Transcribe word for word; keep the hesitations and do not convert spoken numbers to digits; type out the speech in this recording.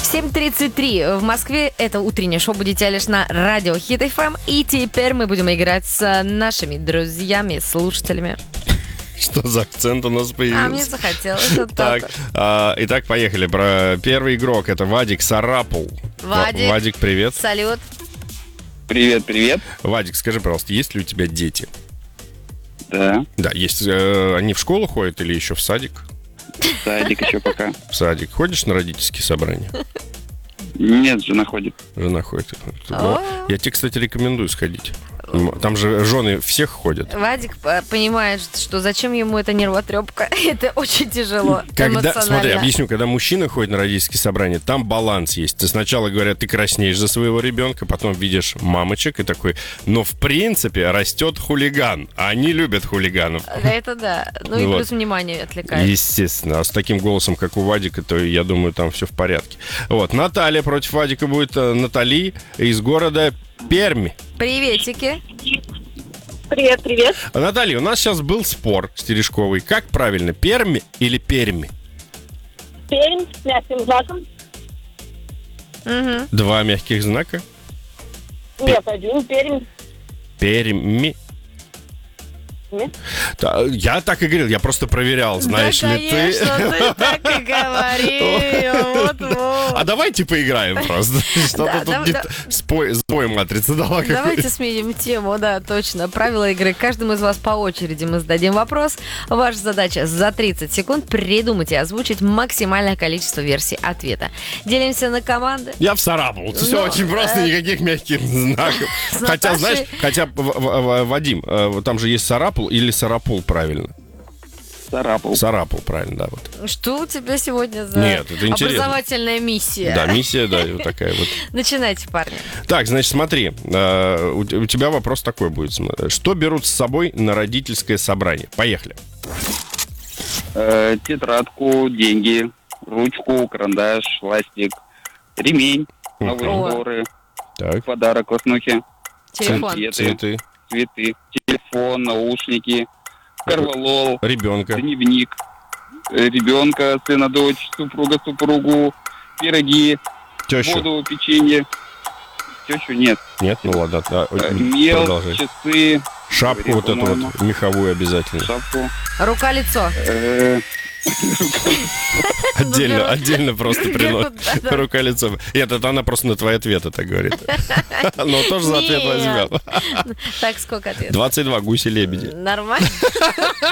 семь тридцать три в Москве. Это утреннее шоу «Будете лишь» на радио Хит эф эм. И теперь мы будем играть с нашими друзьями, слушателями. Что за акцент у нас появился? А мне захотелось. Вот так, так. а, итак, поехали. Про первый игрок. Это Вадик Сарапул. Вадик. Вадик, привет. Салют. Привет, привет. Вадик, скажи, пожалуйста, есть ли у тебя дети? Да. Да, есть. Э, они в школу ходят или еще в садик? В садик еще пока. В садик. Ходишь на родительские собрания? Нет, жена ходит. Жена ходит. Ну, я тебе, кстати, рекомендую сходить. Там же жены всех ходят. Вадик понимает, что зачем ему эта нервотрепка. Это очень тяжело. Когда, смотри, объясню, когда мужчина ходит на родительские собрания, там баланс есть. Ты сначала говорят, ты краснеешь за своего ребенка, потом видишь мамочек и такой, но в принципе растет хулиган, а они любят хулиганов. Это да. Ну и вот. Плюс внимание отвлекает. Естественно. А с таким голосом, как у Вадика, то я думаю, там все в порядке. Вот. Наталья против Вадика будет. Натали из города Пермь. Приветики. Привет, привет. Наталья, у нас сейчас был спор с Терешковой. Как правильно, Пермь или Пермь? Пермь с мягким знаком. Угу. Два мягких знака. Нет, один Пермь. Пермь. Нет. Да, я так и говорил, я просто проверял, знаешь да, ли конечно, ты. ты так и говорил. Вот-вот. А давайте поиграем просто. Что-то Да, тут да, не да. т- спой, сбой матрицы дала какой-то. Давайте сменим тему, да, точно. Правила игры. Каждому из вас по очереди мы зададим вопрос. Ваша задача за тридцать секунд придумать и озвучить максимальное количество версий ответа. Делимся на команды. Я в Сарапул. Все Ну, очень просто, э, никаких мягких знаков. С Хотя, Наташей- знаешь, хотя, В- В- В- Вадим, э, там же есть Сарапул или Сарапул, правильно? Сарапул. Сарапул, правильно, да. Вот. Что у тебя сегодня за Нет, это интересно. образовательная миссия? Да, миссия, да, вот такая вот. Начинайте, парни. Так, значит, смотри, э, у, у тебя вопрос такой будет. См- Что берут с собой на родительское собрание? Поехали. Э, тетрадку, деньги, ручку, карандаш, ластик, ремень, новые О. шторы, Так, подарок Лоснухе, Телефон. Цветы. цветы, цветы, телефон, наушники, корвалол, ребенка. дневник, э, ребенка, сына, дочь, супруга, супругу, пироги, Тещу. воду, печенье. Тещу нет. Нет, ну ладно, да, Э, Мел, продолжай. часы, Шапку вот эту по-моему. вот меховую обязательно. шапку. Рука-лицо. Э, Отдельно, берут. отдельно просто приносит. Берут, да-да. Рука-лицо. Нет, это она просто на твои ответы так говорит. Но тоже за ответ Нет. возьмем. Так, сколько ответов? двадцать два гуси-лебеди. Нормально.